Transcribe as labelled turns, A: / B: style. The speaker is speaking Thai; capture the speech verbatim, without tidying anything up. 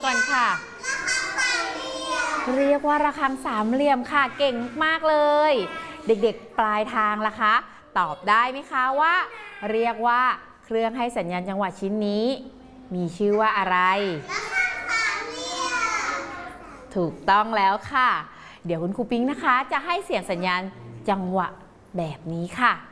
A: ก่อนค่ะเรียกว่าระฆังสามเหลี่ยมค่ะเก่งมากเลยเด็กๆปลายทางล่ะคะตอบได้ไหมคะว่าเรียกว่าเครื่องให้สัญญาณจังหวะชิ้นนี้มีชื่อว่าอะไรถูกต้องแล้วค่ะเดี๋ยวคุณครูปิ๊งนะคะจะให้เสียงสัญญาณจังหวะแบบนี้ค่ะ